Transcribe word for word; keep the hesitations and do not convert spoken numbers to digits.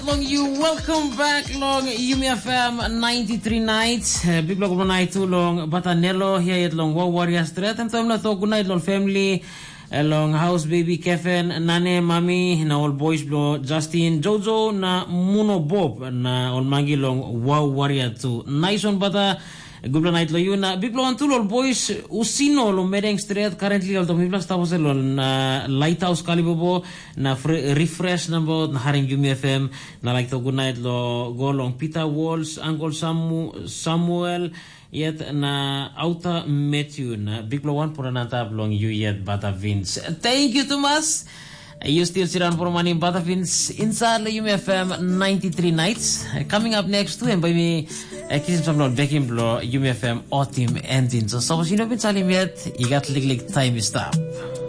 Long you welcome back long Yumi F M ninety-three nights big blog night too long Batanello here at long War Warrior Street and time na to good night long family along house baby Kevin nane mami na all boys blo Justin Jojo na Muno Bob na all mangi long War Warrior too nice one bata good night lo yun na big blog all boys usino lo Medeng Street currently all domi plus tapos lo na Lighthouse Kalibobo na refresh na bo na haring Yumi F M na like to good night lo go long Peter Walls Uncle Samu Samuel yet na Auta Matthew na big blog one pura na tab long you yet Bata Vince. Thank you Thomas. You still sit down for money Bata Vince inside the Yumi F M ninety-three nights. Coming up next too and by me kisim some not back in blow Yumi F M autumn ending. So so you know been telling me yet you got lig lig time stop.